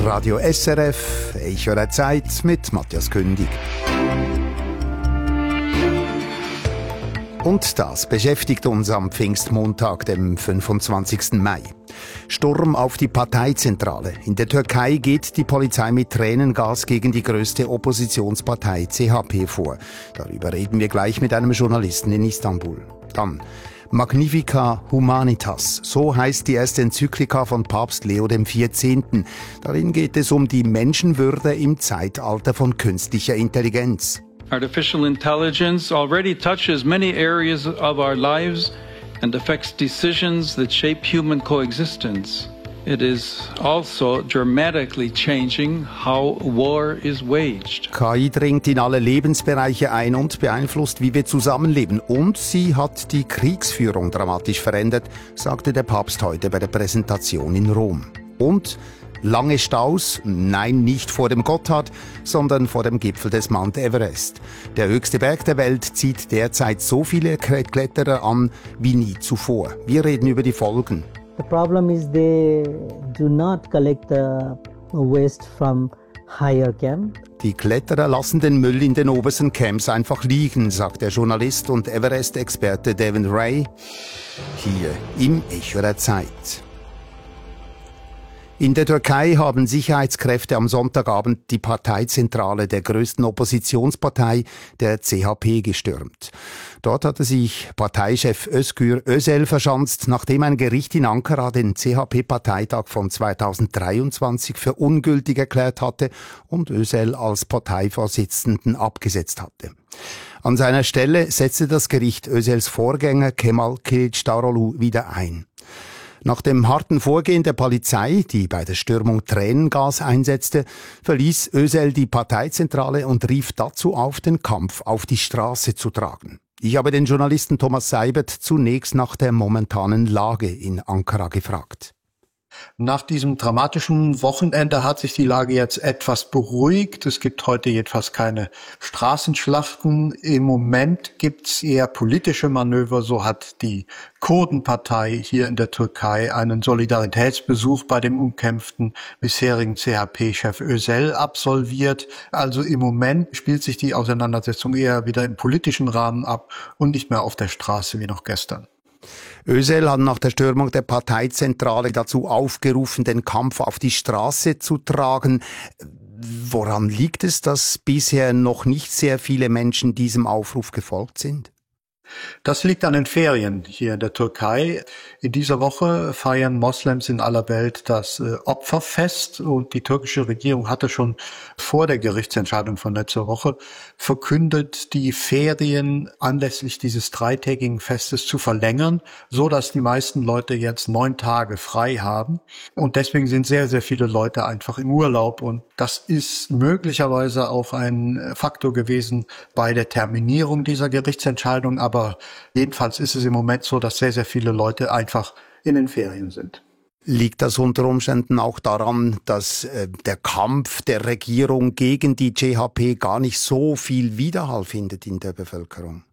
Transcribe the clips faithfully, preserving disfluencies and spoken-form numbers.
Radio S R F, Echo der Zeit mit Matthias Kündig. Und das beschäftigt uns am Pfingstmontag, dem fünfundzwanzigsten Mai. Sturm auf die Parteizentrale. In der Türkei geht die Polizei mit Tränengas gegen die größte Oppositionspartei C H P vor. Darüber reden wir gleich mit einem Journalisten in Istanbul. Dann Magnificat Humanitas, so heißt die erste Enzyklika von Papst Leo der vierzehnte. Darin geht es um die Menschenwürde im Zeitalter von künstlicher Intelligenz. Artificial intelligence already touches many areas of our lives and affects decisions that shape human coexistence. It is also dramatically changing how war is waged. K I dringt in alle Lebensbereiche ein und beeinflusst, wie wir zusammenleben. Und sie hat die Kriegsführung dramatisch verändert, sagte der Papst heute bei der Präsentation in Rom. Und lange Staus? Nein, nicht vor dem Gotthard, sondern vor dem Gipfel des Mount Everest. Der höchste Berg der Welt zieht derzeit so viele Kletterer an wie nie zuvor. Wir reden über die Folgen. The problem is they do not collect the waste from higher camp. Die Kletterer lassen den Müll in den obersten Camps einfach liegen, sagt der Journalist und Everest-Experte Devin Ray hier im Echo der Zeit. In der Türkei haben Sicherheitskräfte am Sonntagabend die Parteizentrale der größten Oppositionspartei, der C H P, gestürmt. Dort hatte sich Parteichef Özgür Özel verschanzt, nachdem ein Gericht in Ankara den C H P-Parteitag von zweitausenddreiundzwanzig für ungültig erklärt hatte und Özel als Parteivorsitzenden abgesetzt hatte. An seiner Stelle setzte das Gericht Özels Vorgänger Kemal Kılıçdaroğlu wieder ein. Nach dem harten Vorgehen der Polizei, die bei der Stürmung Tränengas einsetzte, verließ Özel die Parteizentrale und rief dazu auf, den Kampf auf die Straße zu tragen. Ich habe den Journalisten Thomas Seibert zunächst nach der momentanen Lage in Ankara gefragt. Nach diesem dramatischen Wochenende hat sich die Lage jetzt etwas beruhigt. Es gibt heute jedenfalls keine Straßenschlachten. Im Moment gibt's eher politische Manöver. So hat die Kurdenpartei hier in der Türkei einen Solidaritätsbesuch bei dem umkämpften bisherigen C H P-Chef Özel absolviert. Also im Moment spielt sich die Auseinandersetzung eher wieder im politischen Rahmen ab und nicht mehr auf der Straße wie noch gestern. Özel hat nach der Stürmung der Parteizentrale dazu aufgerufen, den Kampf auf die Straße zu tragen. Woran liegt es, dass bisher noch nicht sehr viele Menschen diesem Aufruf gefolgt sind? Das liegt an den Ferien hier in der Türkei. In dieser Woche feiern Moslems in aller Welt das äh, Opferfest und die türkische Regierung hatte schon vor der Gerichtsentscheidung von letzter Woche verkündet, die Ferien anlässlich dieses dreitägigen Festes zu verlängern, so dass die meisten Leute jetzt neun Tage frei haben. Und deswegen sind sehr, sehr viele Leute einfach im Urlaub und das ist möglicherweise auch ein Faktor gewesen bei der Terminierung dieser Gerichtsentscheidung, aber jedenfalls ist es im Moment so, dass sehr, sehr viele Leute einfach in den Ferien sind. Liegt das unter Umständen auch daran, dass äh, der Kampf der Regierung gegen die C H P gar nicht so viel Widerhall findet in der Bevölkerung?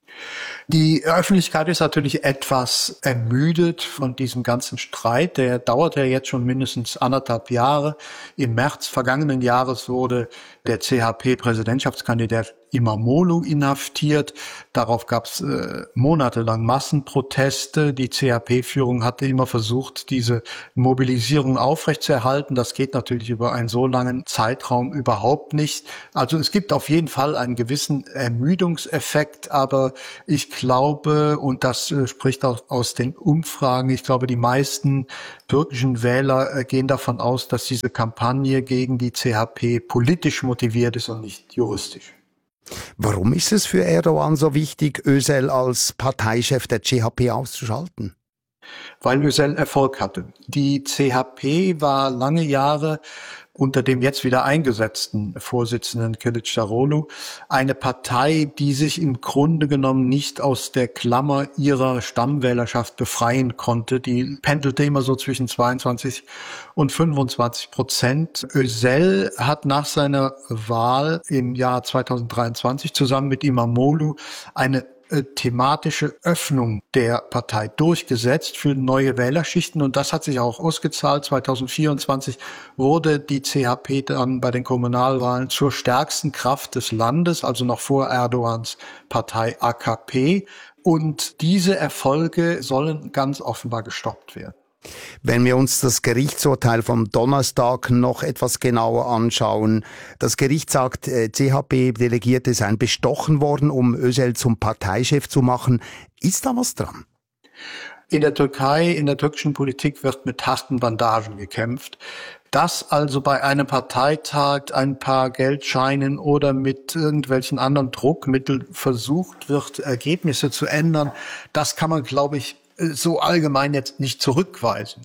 Die Öffentlichkeit ist natürlich etwas ermüdet von diesem ganzen Streit. Der dauert ja jetzt schon mindestens anderthalb Jahre. Im März vergangenen Jahres wurde der C H P-Präsidentschaftskandidat İmamoğlu inhaftiert. Darauf gab es äh, monatelang Massenproteste. Die C H P-Führung hatte immer versucht, diese Mobilisierung aufrechtzuerhalten. Das geht natürlich über einen so langen Zeitraum überhaupt nicht. Also es gibt auf jeden Fall einen gewissen Ermüdungseffekt, aber ich glaube, und das äh, spricht auch aus den Umfragen, ich glaube, die meisten türkischen Wähler äh, gehen davon aus, dass diese Kampagne gegen die C H P politisch motiviert ist und nicht juristisch. Warum ist es für Erdogan so wichtig, Özel als Parteichef der C H P auszuschalten? Weil Özel Erfolg hatte. Die C H P war lange Jahre unter dem jetzt wieder eingesetzten Vorsitzenden Kılıçdaroğlu eine Partei, die sich im Grunde genommen nicht aus der Klammer ihrer Stammwählerschaft befreien konnte. Die pendelte immer so zwischen zweiundzwanzig und fünfundzwanzig Prozent. Özel hat nach seiner Wahl im Jahr zweitausenddreiundzwanzig zusammen mit İmamoğlu eine äh, thematische Öffnung der Partei durchgesetzt für neue Wählerschichten. Und das hat sich auch ausgezahlt. zweitausendvierundzwanzig wurde die C H P dann bei den Kommunalwahlen zur stärksten Kraft des Landes, also noch vor Erdogans Partei A K P. Und diese Erfolge sollen ganz offenbar gestoppt werden. Wenn wir uns das Gerichtsurteil vom Donnerstag noch etwas genauer anschauen. Das Gericht sagt, C H P-Delegierte seien bestochen worden, um Özel zum Parteichef zu machen. Ist da was dran? In der Türkei, in der türkischen Politik wird mit harten Bandagen gekämpft. Dass also bei einem Parteitag ein paar Geldscheinen oder mit irgendwelchen anderen Druckmitteln versucht wird, Ergebnisse zu ändern, das kann man, glaube ich, so allgemein jetzt nicht zurückweisen.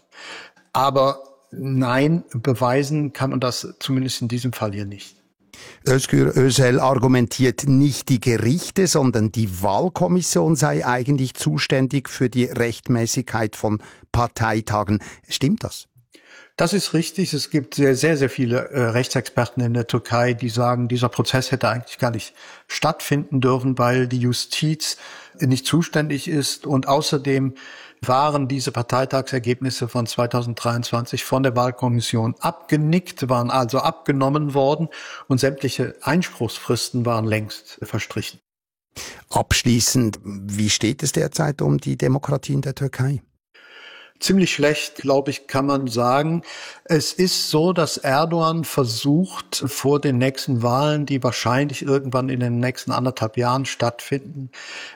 Aber nein, beweisen kann man das zumindest in diesem Fall hier nicht. Özgür Özel argumentiert, nicht die Gerichte, sondern die Wahlkommission sei eigentlich zuständig für die Rechtmäßigkeit von Parteitagen. Stimmt das? Das ist richtig. Es gibt sehr, sehr, sehr viele äh, Rechtsexperten in der Türkei, die sagen, dieser Prozess hätte eigentlich gar nicht stattfinden dürfen, weil die Justiz nicht zuständig ist. Und außerdem waren diese Parteitagsergebnisse von zweitausenddreiundzwanzig von der Wahlkommission abgenickt, waren also abgenommen worden und sämtliche Einspruchsfristen waren längst verstrichen. Abschließend, wie steht es derzeit um die Demokratie in der Türkei? Ziemlich schlecht, glaube ich, kann man sagen. Es ist so, dass Erdogan versucht, vor den nächsten Wahlen, die wahrscheinlich irgendwann in den nächsten anderthalb Jahren stattfinden,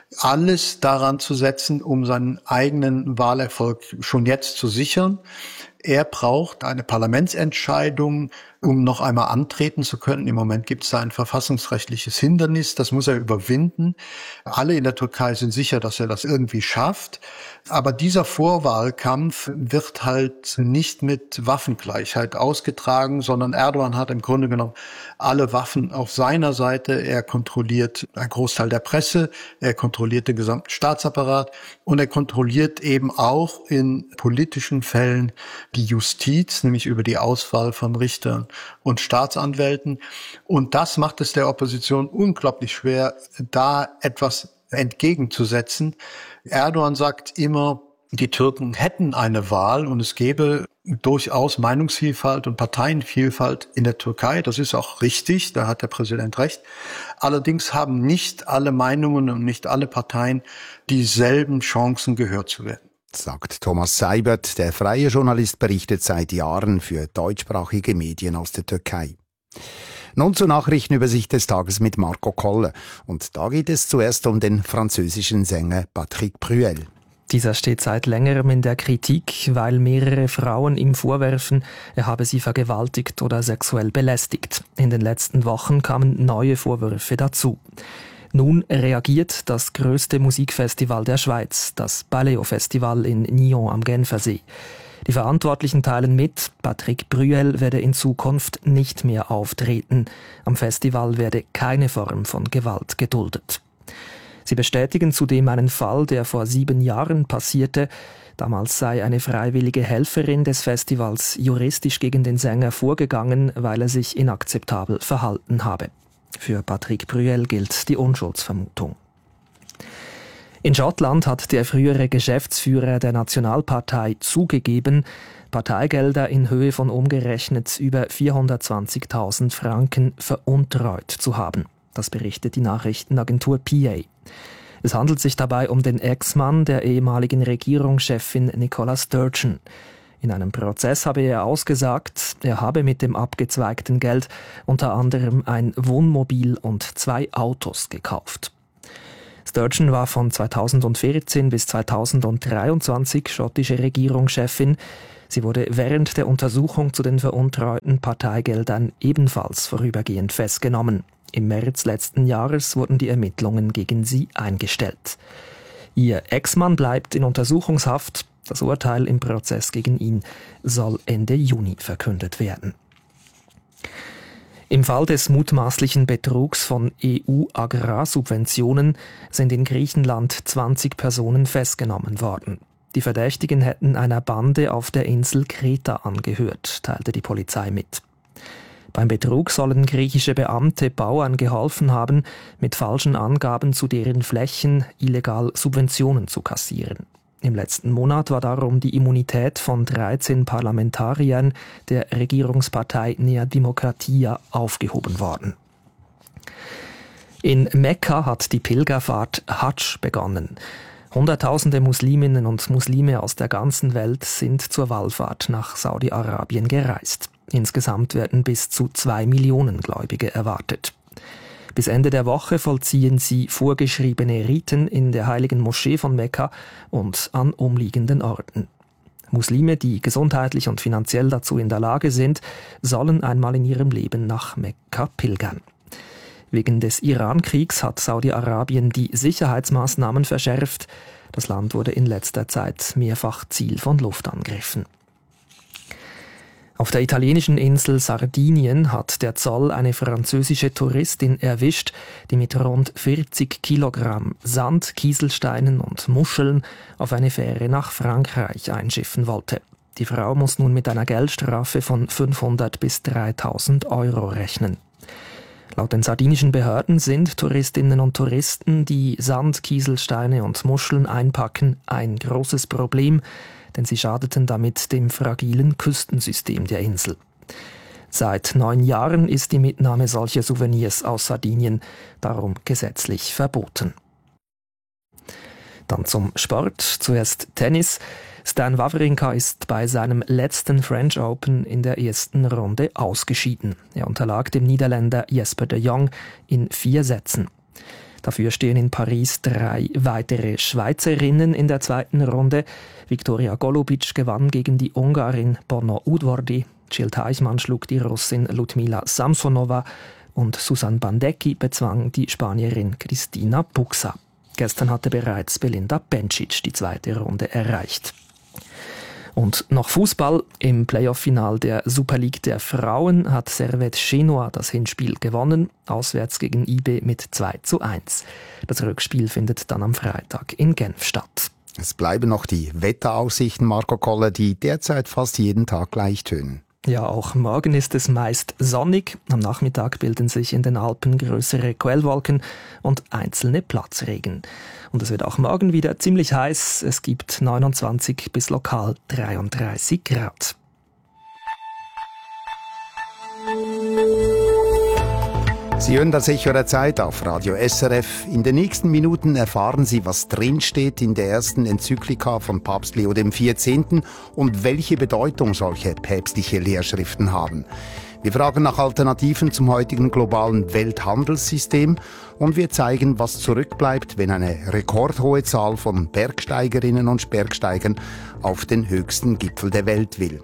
alles daran zu setzen, um seinen eigenen Wahlerfolg schon jetzt zu sichern. Er braucht eine Parlamentsentscheidung, um noch einmal antreten zu können. Im Moment gibt es da ein verfassungsrechtliches Hindernis, das muss er überwinden. Alle in der Türkei sind sicher, dass er das irgendwie schafft. Aber dieser Vorwahlkampf wird halt nicht mit Waffengleichheit ausgetragen, sondern Erdogan hat im Grunde genommen alle Waffen auf seiner Seite. Er kontrolliert einen Großteil der Presse, er kontrolliert den gesamten Staatsapparat und er kontrolliert eben auch in politischen Fällen die Justiz, nämlich über die Auswahl von Richtern und Staatsanwälten. Und das macht es der Opposition unglaublich schwer, da etwas entgegenzusetzen. Erdogan sagt immer, die Türken hätten eine Wahl und es gäbe durchaus Meinungsvielfalt und Parteienvielfalt in der Türkei. Das ist auch richtig, da hat der Präsident recht. Allerdings haben nicht alle Meinungen und nicht alle Parteien dieselben Chancen, gehört zu werden. Sagt Thomas Seibert, der freie Journalist, berichtet seit Jahren für deutschsprachige Medien aus der Türkei. Nun zur Nachrichtenübersicht des Tages mit Marco Kolle. Und da geht es zuerst um den französischen Sänger Patrick Bruel. Dieser steht seit längerem in der Kritik, weil mehrere Frauen ihm vorwerfen, er habe sie vergewaltigt oder sexuell belästigt. In den letzten Wochen kamen neue Vorwürfe dazu. Nun reagiert das größte Musikfestival der Schweiz, das Baleo-Festival in Nyon am Genfersee. Die Verantwortlichen teilen mit, Patrick Bruel werde in Zukunft nicht mehr auftreten. Am Festival werde keine Form von Gewalt geduldet. Sie bestätigen zudem einen Fall, der vor sieben Jahren passierte. Damals sei eine freiwillige Helferin des Festivals juristisch gegen den Sänger vorgegangen, weil er sich inakzeptabel verhalten habe. Für Patrick Bruel gilt die Unschuldsvermutung. In Schottland hat der frühere Geschäftsführer der Nationalpartei zugegeben, Parteigelder in Höhe von umgerechnet über vierhundertzwanzigtausend Franken veruntreut zu haben. Das berichtet die Nachrichtenagentur P A. Es handelt sich dabei um den Ex-Mann der ehemaligen Regierungschefin Nicola Sturgeon. In einem Prozess habe er ausgesagt, er habe mit dem abgezweigten Geld unter anderem ein Wohnmobil und zwei Autos gekauft. Sturgeon war von zweitausendvierzehn bis zweitausenddreiundzwanzig schottische Regierungschefin. Sie wurde während der Untersuchung zu den veruntreuten Parteigeldern ebenfalls vorübergehend festgenommen. Im März letzten Jahres wurden die Ermittlungen gegen sie eingestellt. Ihr Ex-Mann bleibt in Untersuchungshaft. Das Urteil im Prozess gegen ihn soll Ende Juni verkündet werden. Im Fall des mutmaßlichen Betrugs von E U-Agrarsubventionen sind in Griechenland zwanzig Personen festgenommen worden. Die Verdächtigen hätten einer Bande auf der Insel Kreta angehört, teilte die Polizei mit. Beim Betrug sollen griechische Beamte Bauern geholfen haben, mit falschen Angaben zu deren Flächen illegal Subventionen zu kassieren. Im letzten Monat war darum die Immunität von dreizehn Parlamentariern der Regierungspartei Nea Dimokratia aufgehoben worden. In Mekka hat die Pilgerfahrt Hadsch begonnen. Hunderttausende Musliminnen und Muslime aus der ganzen Welt sind zur Wallfahrt nach Saudi-Arabien gereist. Insgesamt werden bis zu zwei Millionen Gläubige erwartet. Bis Ende der Woche vollziehen sie vorgeschriebene Riten in der heiligen Moschee von Mekka und an umliegenden Orten. Muslime, die gesundheitlich und finanziell dazu in der Lage sind, sollen einmal in ihrem Leben nach Mekka pilgern. Wegen des Iran-Kriegs hat Saudi-Arabien die Sicherheitsmaßnahmen verschärft. Das Land wurde in letzter Zeit mehrfach Ziel von Luftangriffen. Auf der italienischen Insel Sardinien hat der Zoll eine französische Touristin erwischt, die mit rund vierzig Kilogramm Sand, Kieselsteinen und Muscheln auf eine Fähre nach Frankreich einschiffen wollte. Die Frau muss nun mit einer Geldstrafe von fünfhundert bis dreitausend Euro rechnen. Laut den sardinischen Behörden sind Touristinnen und Touristen, die Sand, Kieselsteine und Muscheln einpacken, ein großes Problem, denn sie schadeten damit dem fragilen Küstensystem der Insel. Seit neun Jahren ist die Mitnahme solcher Souvenirs aus Sardinien darum gesetzlich verboten. Dann zum Sport. Zuerst Tennis. Stan Wawrinka ist bei seinem letzten French Open in der ersten Runde ausgeschieden. Er unterlag dem Niederländer Jesper de Jong in vier Sätzen. Dafür stehen in Paris drei weitere Schweizerinnen in der zweiten Runde. Viktoria Golubic gewann gegen die Ungarin Bono Udvardy. Jill Teichmann schlug die Russin Ludmila Samsonova und Susan Bandecki bezwang die Spanierin Cristina Buxa. Gestern hatte bereits Belinda Bencic die zweite Runde erreicht. Und noch Fußball. Im Playoff-Final der Super League der Frauen hat Servette Genua das Hinspiel gewonnen, auswärts gegen I B mit zwei zu eins. Das Rückspiel findet dann am Freitag in Genf statt. Es bleiben noch die Wetteraussichten, Marco Koller, die derzeit fast jeden Tag gleich tönen. Ja, auch morgen ist es meist sonnig. Am Nachmittag bilden sich in den Alpen größere Quellwolken und einzelne Platzregen. Und es wird auch morgen wieder ziemlich heiß. Es gibt neunundzwanzig bis lokal dreiunddreißig Grad. Sie hören das Echo der Zeit auf Radio S R F. In den nächsten Minuten erfahren Sie, was drinsteht in der ersten Enzyklika von Papst Leo der vierzehnte. und welche Bedeutung solche päpstliche Lehrschriften haben. Wir fragen nach Alternativen zum heutigen globalen Welthandelssystem und wir zeigen, was zurückbleibt, wenn eine rekordhohe Zahl von Bergsteigerinnen und Bergsteigern auf den höchsten Gipfel der Welt will.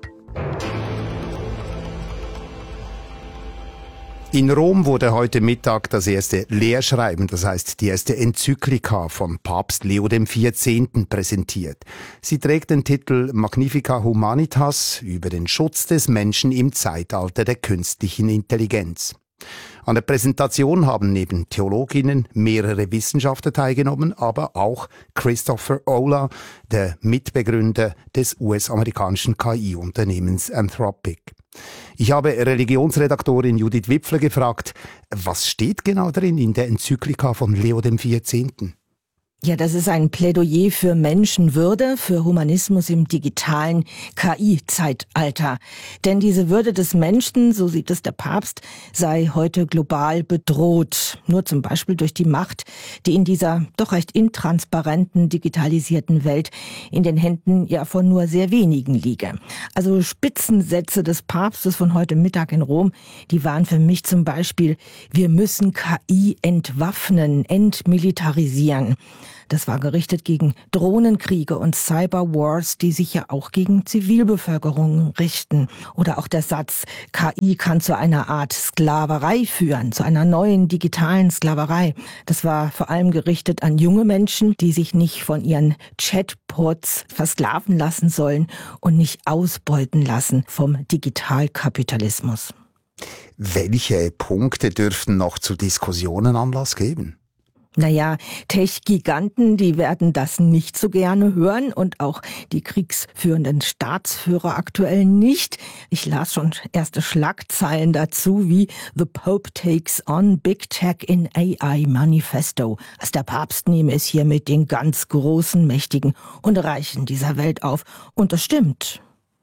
In Rom wurde heute Mittag das erste Lehrschreiben, das heißt die erste Enzyklika von Papst Leo der vierzehnte. präsentiert. Sie trägt den Titel Magnificat Humanitas über den Schutz des Menschen im Zeitalter der künstlichen Intelligenz. An der Präsentation haben neben Theologinnen mehrere Wissenschaftler teilgenommen, aber auch Christopher Olah, der Mitbegründer des U S-amerikanischen K I-Unternehmens Anthropic. Ich habe Religionsredaktorin Judith Wipfler gefragt, was steht genau drin in der Enzyklika von Leo der vierzehnte? Ja, das ist ein Plädoyer für Menschenwürde, für Humanismus im digitalen K I-Zeitalter. Denn diese Würde des Menschen, so sieht es der Papst, sei heute global bedroht. Nur zum Beispiel durch die Macht, die in dieser doch recht intransparenten, digitalisierten Welt in den Händen ja von nur sehr wenigen liege. Also Spitzensätze des Papstes von heute Mittag in Rom, die waren für mich zum Beispiel: Wir müssen K I entwaffnen, entmilitarisieren. Das war gerichtet gegen Drohnenkriege und Cyberwars, die sich ja auch gegen Zivilbevölkerung richten. Oder auch der Satz, K I kann zu einer Art Sklaverei führen, zu einer neuen digitalen Sklaverei. Das war vor allem gerichtet an junge Menschen, die sich nicht von ihren Chatbots versklaven lassen sollen und nicht ausbeuten lassen vom Digitalkapitalismus. Welche Punkte dürften noch zu Diskussionen Anlass geben? Naja, Tech-Giganten, die werden das nicht so gerne hören und auch die kriegsführenden Staatsführer aktuell nicht. Ich las schon erste Schlagzeilen dazu wie The Pope takes on Big Tech in A I Manifesto. Also der Papst nehme es hier mit den ganz großen, mächtigen und Reichen dieser Welt auf. Und das stimmt.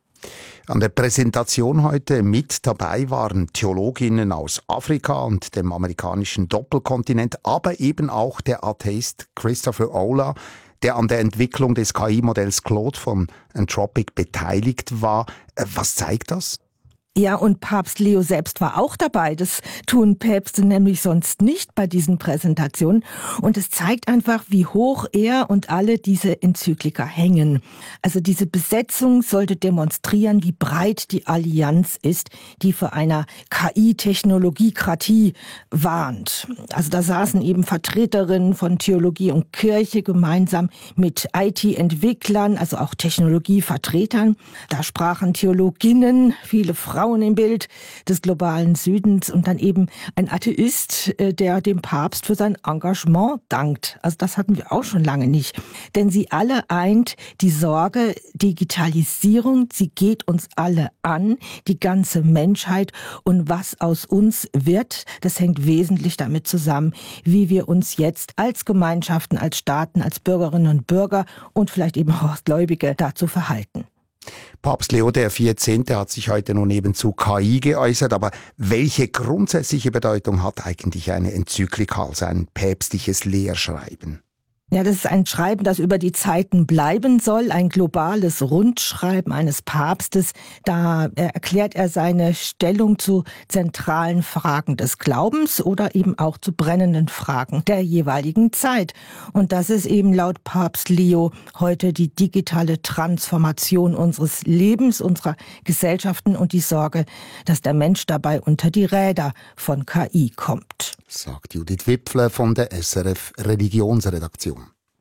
An der Präsentation heute mit dabei waren Theologinnen aus Afrika und dem amerikanischen Doppelkontinent, aber eben auch der Atheist Christopher Olah, der an der Entwicklung des K I-Modells Claude von Anthropic beteiligt war. Was zeigt das? Ja, und Papst Leo selbst war auch dabei. Das tun Päpste nämlich sonst nicht bei diesen Präsentationen. Und es zeigt einfach, wie hoch er und alle diese Enzyklika hängen. Also diese Besetzung sollte demonstrieren, wie breit die Allianz ist, die vor einer K I-Technologiekratie warnt. Also da saßen eben Vertreterinnen von Theologie und Kirche gemeinsam mit I T-Entwicklern, also auch Technologievertretern. Da sprachen Theologinnen, viele Frauen im Bild des globalen Südens und dann eben ein Atheist, der dem Papst für sein Engagement dankt. Also das hatten wir auch schon lange nicht. Denn sie alle eint die Sorge, Digitalisierung, sie geht uns alle an, die ganze Menschheit. Und was aus uns wird, das hängt wesentlich damit zusammen, wie wir uns jetzt als Gemeinschaften, als Staaten, als Bürgerinnen und Bürger und vielleicht eben auch als Gläubige dazu verhalten. Papst Leo der vierzehnte hat sich heute nun eben zu K I geäußert, aber welche grundsätzliche Bedeutung hat eigentlich eine Enzyklika, also ein päpstliches Lehrschreiben? Ja, das ist ein Schreiben, das über die Zeiten bleiben soll, ein globales Rundschreiben eines Papstes. Da erklärt er seine Stellung zu zentralen Fragen des Glaubens oder eben auch zu brennenden Fragen der jeweiligen Zeit. Und das ist eben laut Papst Leo heute die digitale Transformation unseres Lebens, unserer Gesellschaften und die Sorge, dass der Mensch dabei unter die Räder von K I kommt. Sagt Judith Wipfler von der S R F Religionsredaktion.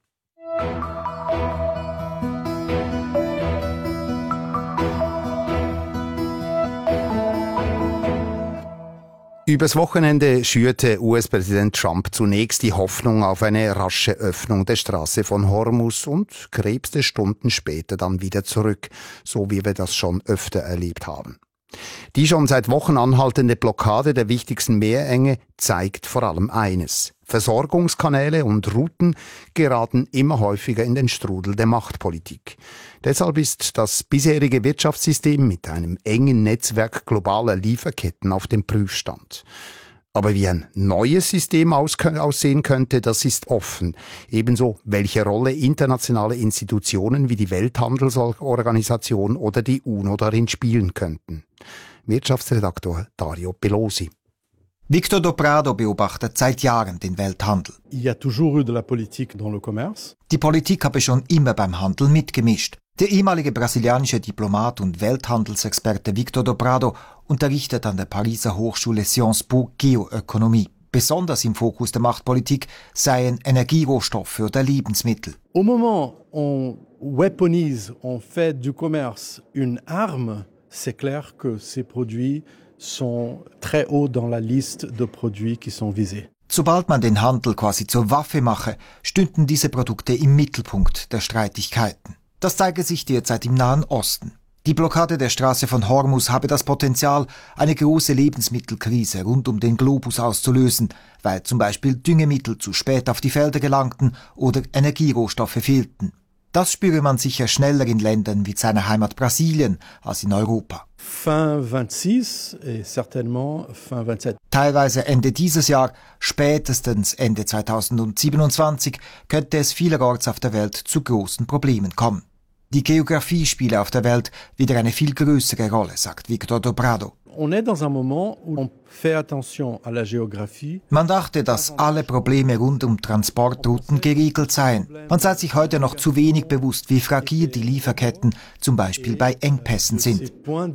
Übers Wochenende schürte U S-Präsident Trump zunächst die Hoffnung auf eine rasche Öffnung der Straße von Hormuz und krebste Stunden später dann wieder zurück, so wie wir das schon öfter erlebt haben. Die schon seit Wochen anhaltende Blockade der wichtigsten Meerenge zeigt vor allem eines: Versorgungskanäle und Routen geraten immer häufiger in den Strudel der Machtpolitik. Deshalb ist das bisherige Wirtschaftssystem mit einem engen Netzwerk globaler Lieferketten auf dem Prüfstand. Aber wie ein neues System aussehen könnte, das ist offen. Ebenso, welche Rolle internationale Institutionen wie die Welthandelsorganisation oder die UNO darin spielen könnten. Wirtschaftsredaktor Dario Pelosi. Victor do Prado beobachtet seit Jahren den Welthandel. Il y a toujours eu de la politique dans le commerce. Die Politik habe schon immer beim Handel mitgemischt. Der ehemalige brasilianische Diplomat und Welthandelsexperte Victor do Prado unterrichtet an der Pariser Hochschule Sciences Po Geoökonomie. Besonders im Fokus der Machtpolitik seien Energierohstoffe oder Lebensmittel. Au moment on weaponise, on fait du commerce une arme, c'est clair que ces produits sont très haut dans la liste de produits qui sont visés. Sobald man den Handel quasi zur Waffe mache, stünden diese Produkte im Mittelpunkt der Streitigkeiten. Das zeige sich derzeit im Nahen Osten. Die Blockade der Straße von Hormuz habe das Potenzial, eine große Lebensmittelkrise rund um den Globus auszulösen, weil zum Beispiel Düngemittel zu spät auf die Felder gelangten oder Energierohstoffe fehlten. Das spüre man sicher schneller in Ländern wie seiner Heimat Brasilien als in Europa. Fin vingt-six et certainement fin vingt-sept. Teilweise Ende dieses Jahr, spätestens Ende zweitausendsiebenundzwanzig könnte es vielerorts auf der Welt zu großen Problemen kommen. Die Geografie spiele auf der Welt wieder eine viel größere Rolle, sagt Victor do Prado. On est dans un moment où on fait attention à la géographie. Man dachte, dass alle Probleme rund um Transportrouten geregelt seien. Man sei sich heute noch zu wenig bewusst, wie fragil die Lieferketten zum Beispiel bei Engpässen sind.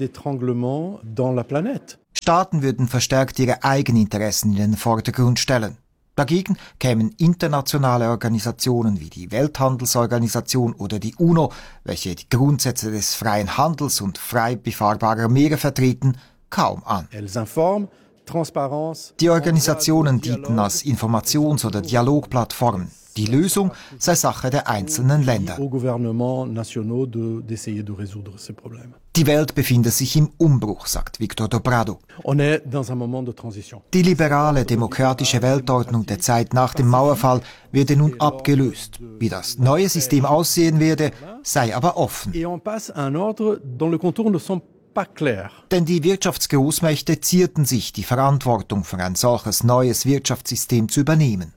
Staaten würden verstärkt ihre Eigeninteressen in den Vordergrund stellen. Dagegen kämen internationale Organisationen wie die Welthandelsorganisation oder die UNO, welche die Grundsätze des freien Handels und frei befahrbarer Meere vertreten, kaum an. Elles informent Die Organisationen dienten als Informations- oder Dialogplattformen. Die Lösung sei Sache der einzelnen Länder. Die Welt befinde sich im Umbruch, sagt Victor do Prado. Die liberale, demokratische Weltordnung der Zeit nach dem Mauerfall werde nun abgelöst. Wie das neue System aussehen werde, sei aber offen. Denn die Wirtschaftsgroßmächte zierten sich, die Verantwortung für ein solches neues Wirtschaftssystem zu übernehmen.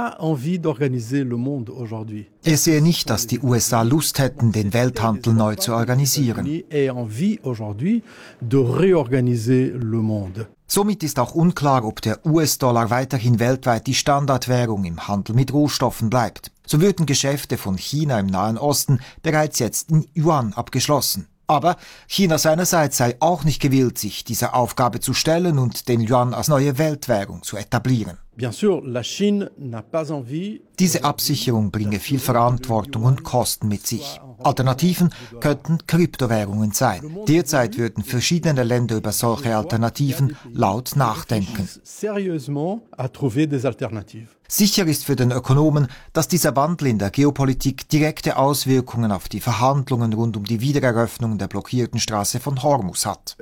Er sehe nicht, dass die U S A Lust hätten, den Welthandel neu zu organisieren. Somit ist auch unklar, ob der U S-Dollar weiterhin weltweit die Standardwährung im Handel mit Rohstoffen bleibt. So würden Geschäfte von China im Nahen Osten bereits jetzt in Yuan abgeschlossen. Aber China seinerseits sei auch nicht gewillt, sich dieser Aufgabe zu stellen und den Yuan als neue Weltwährung zu etablieren. Diese Absicherung bringe viel Verantwortung und Kosten mit sich. Alternativen könnten Kryptowährungen sein. Derzeit würden verschiedene Länder über solche Alternativen laut nachdenken. Sicher ist für den Ökonomen, dass dieser Wandel in der Geopolitik direkte Auswirkungen auf die Verhandlungen rund um die Wiedereröffnung der blockierten Straße von Hormuz hat.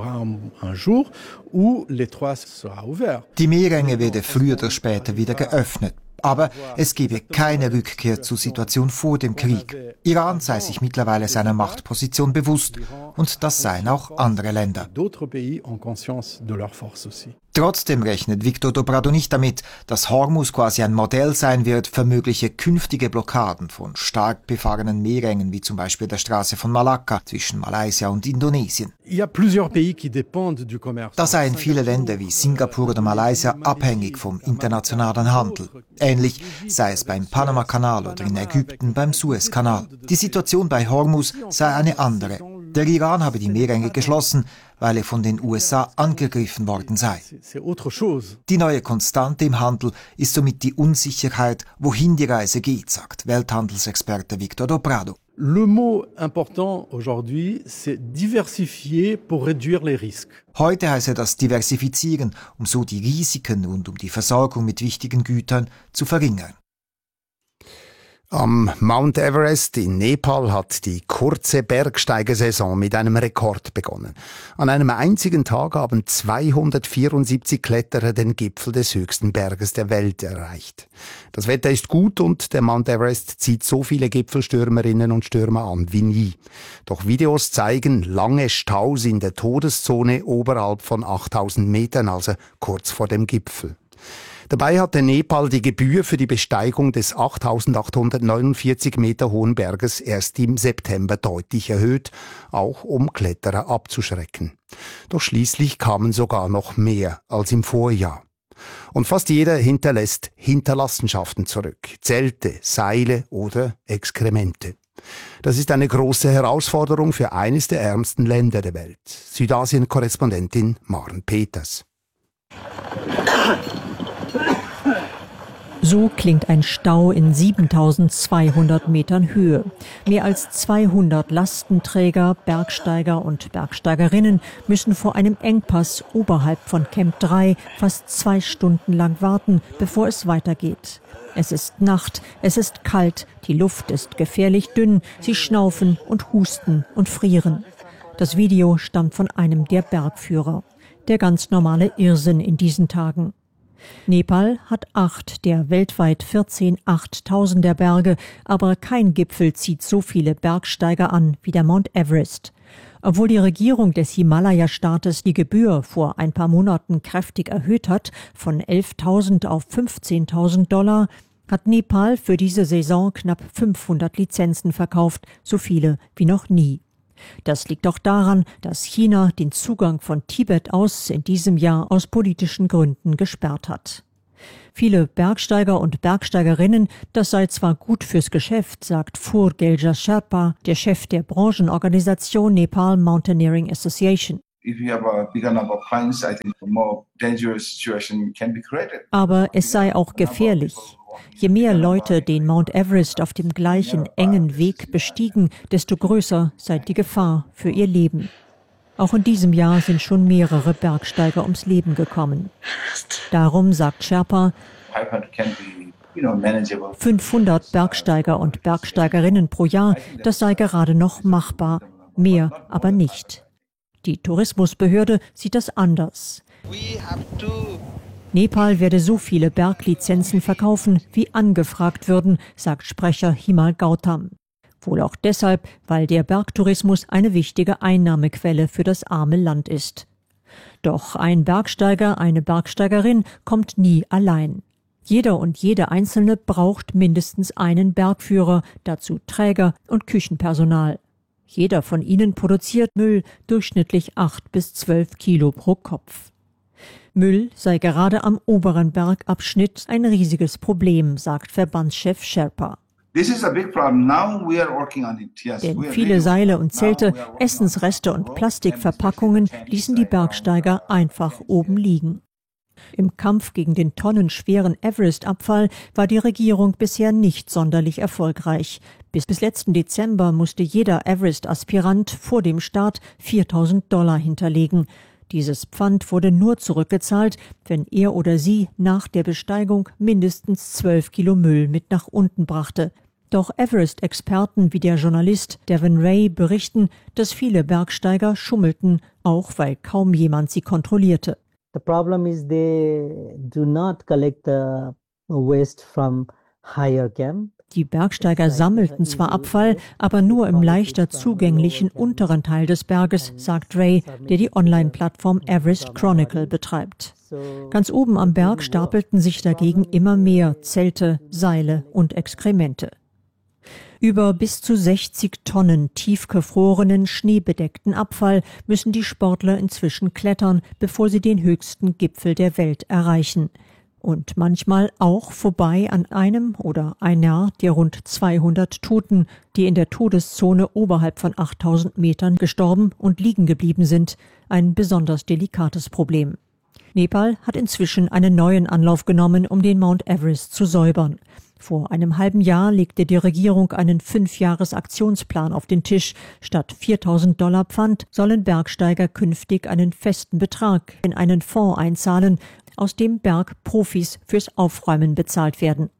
Die Meerenge werde früher oder später wieder geöffnet. Aber es gebe keine Rückkehr zur Situation vor dem Krieg. Iran sei sich mittlerweile seiner Machtposition bewusst und das seien auch andere Länder. Trotzdem rechnet Victor do Prado nicht damit, dass Hormuz quasi ein Modell sein wird für mögliche künftige Blockaden von stark befahrenen Meerengen, wie zum Beispiel der Straße von Malakka zwischen Malaysia und Indonesien. Da seien viele Länder wie Singapur oder Malaysia abhängig vom internationalen Handel. Ähnlich sei es beim Panama-Kanal oder in Ägypten beim Suezkanal. Die Situation bei Hormuz sei eine andere. Der Iran habe die Meerenge geschlossen, weil er von den U S A angegriffen worden sei. Die neue Konstante im Handel ist somit die Unsicherheit, wohin die Reise geht, sagt Welthandelsexperte Victor do Prado. Le mot important aujourd'hui, c'est diversifier pour réduire les risques. Heute heißt das Diversifizieren, um so die Risiken rund um die Versorgung mit wichtigen Gütern zu verringern. Am Mount Everest in Nepal hat die kurze Bergsteigersaison mit einem Rekord begonnen. An einem einzigen Tag haben zweihundertvierundsiebzig Kletterer den Gipfel des höchsten Berges der Welt erreicht. Das Wetter ist gut und der Mount Everest zieht so viele Gipfelstürmerinnen und Stürmer an wie nie. Doch Videos zeigen lange Staus in der Todeszone oberhalb von achttausend Metern, also kurz vor dem Gipfel. Dabei hatte Nepal die Gebühr für die Besteigung des achttausendachthundertneunundvierzig Meter hohen Berges erst im September deutlich erhöht, auch um Kletterer abzuschrecken. Doch schließlich kamen sogar noch mehr als im Vorjahr. Und fast jeder hinterlässt Hinterlassenschaften zurück, Zelte, Seile oder Exkremente. Das ist eine große Herausforderung für eines der ärmsten Länder der Welt. Südasien-Korrespondentin Maren Peters. So klingt ein Stau in siebentausendzweihundert Metern Höhe. Mehr als zweihundert Lastenträger, Bergsteiger und Bergsteigerinnen müssen vor einem Engpass oberhalb von Camp drei fast zwei Stunden lang warten, bevor es weitergeht. Es ist Nacht, es ist kalt, die Luft ist gefährlich dünn, sie schnaufen und husten und frieren. Das Video stammt von einem der Bergführer. Der ganz normale Irrsinn in diesen Tagen. Nepal hat acht der weltweit vierzehn Achttausender Berge, aber kein Gipfel zieht so viele Bergsteiger an wie der Mount Everest. Obwohl die Regierung des Himalaya-Staates die Gebühr vor ein paar Monaten kräftig erhöht hat, von elftausend auf fünfzehntausend Dollar, hat Nepal für diese Saison knapp fünfhundert Lizenzen verkauft, so viele wie noch nie. Das liegt auch daran, dass China den Zugang von Tibet aus in diesem Jahr aus politischen Gründen gesperrt hat. Viele Bergsteiger und Bergsteigerinnen, das sei zwar gut fürs Geschäft, sagt Phur Gelja Sherpa, der Chef der Branchenorganisation Nepal Mountaineering Association. Aber es sei auch gefährlich. Je mehr Leute den Mount Everest auf dem gleichen engen Weg bestiegen, desto größer sei die Gefahr für ihr Leben. Auch in diesem Jahr sind schon mehrere Bergsteiger ums Leben gekommen. Darum, sagt Sherpa, fünfhundert Bergsteiger und Bergsteigerinnen pro Jahr, das sei gerade noch machbar, mehr aber nicht. Die Tourismusbehörde sieht das anders. Nepal werde so viele Berglizenzen verkaufen, wie angefragt würden, sagt Sprecher Himal Gautam. Wohl auch deshalb, weil der Bergtourismus eine wichtige Einnahmequelle für das arme Land ist. Doch ein Bergsteiger, eine Bergsteigerin kommt nie allein. Jeder und jede Einzelne braucht mindestens einen Bergführer, dazu Träger und Küchenpersonal. Jeder von ihnen produziert Müll, durchschnittlich acht bis zwölf Kilo pro Kopf. Müll sei gerade am oberen Bergabschnitt ein riesiges Problem, sagt Verbandschef Sherpa. Denn viele Seile und Zelte, Essensreste und Plastikverpackungen ließen die Bergsteiger einfach oben liegen. Im Kampf gegen den tonnenschweren Everest-Abfall war die Regierung bisher nicht sonderlich erfolgreich. Bis, bis letzten Dezember musste jeder Everest-Aspirant vor dem Start viertausend Dollar hinterlegen. Dieses Pfand wurde nur zurückgezahlt, wenn er oder sie nach der Besteigung mindestens zwölf Kilo Müll mit nach unten brachte. Doch Everest-Experten wie der Journalist Devin Ray berichten, dass viele Bergsteiger schummelten, auch weil kaum jemand sie kontrollierte. The problem is they do not collect the waste from higher camp. Die Bergsteiger sammelten zwar Abfall, aber nur im leichter zugänglichen unteren Teil des Berges, sagt Ray, der die Online-Plattform Everest Chronicle betreibt. Ganz oben am Berg stapelten sich dagegen immer mehr Zelte, Seile und Exkremente. Über bis zu sechzig Tonnen tiefgefrorenen, schneebedeckten Abfall müssen die Sportler inzwischen klettern, bevor sie den höchsten Gipfel der Welt erreichen. Und manchmal auch vorbei an einem oder einer der rund zweihundert Toten, die in der Todeszone oberhalb von achttausend Metern gestorben und liegen geblieben sind. Ein besonders delikates Problem. Nepal hat inzwischen einen neuen Anlauf genommen, um den Mount Everest zu säubern. Vor einem halben Jahr legte die Regierung einen Fünfjahres-Aktionsplan auf den Tisch. Statt viertausend Dollar Pfand sollen Bergsteiger künftig einen festen Betrag in einen Fonds einzahlen, aus dem Bergprofis fürs Aufräumen bezahlt werden.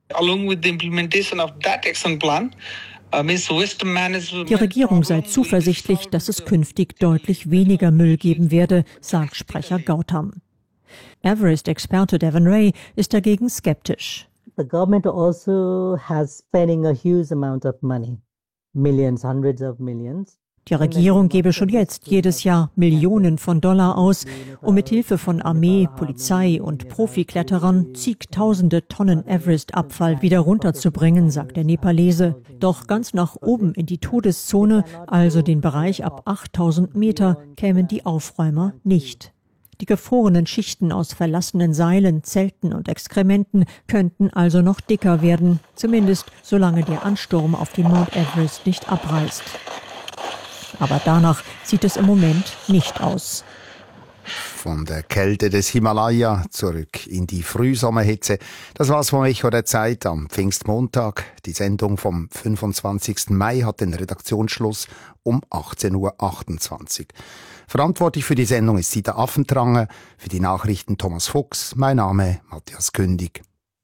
Die Regierung sei zuversichtlich, dass es künftig deutlich weniger Müll geben werde, sagt Sprecher Gautam. Everest-Experte Devin Ray ist dagegen skeptisch. The government also has spending a huge amount of money, millions, hundreds of millions. Die Regierung gebe schon jetzt jedes Jahr Millionen von Dollar aus, um mit Hilfe von Armee, Polizei und Profikletterern zigtausende Tonnen Everest-Abfall wieder runterzubringen, sagt der Nepalese. Doch ganz nach oben in die Todeszone, also den Bereich ab achttausend Meter, kämen die Aufräumer nicht. Die gefrorenen Schichten aus verlassenen Seilen, Zelten und Exkrementen könnten also noch dicker werden, zumindest solange der Ansturm auf den Mount Everest nicht abreißt. Aber danach sieht es im Moment nicht aus. Von der Kälte des Himalaya zurück in die Frühsommerhitze. Das war's vom Echo der Zeit am Pfingstmontag. Die Sendung vom fünfundzwanzigsten Mai hat den Redaktionsschluss um achtzehn Uhr achtundzwanzig. Verantwortlich für die Sendung ist Sita Affentranger, für die Nachrichten Thomas Fuchs. Mein Name Matthias Kündig.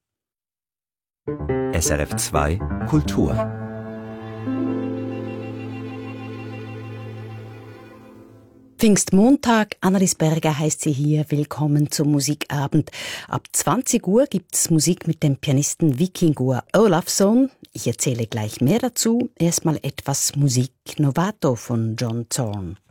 S R F zwei Kultur. Pfingstmontag, Annelies Berger heißt sie hier. Willkommen zum Musikabend. Ab zwanzig Uhr gibt's Musik mit dem Pianisten Vikingur Olafsson. Ich erzähle gleich mehr dazu. Erstmal etwas Musik Novato von John Zorn.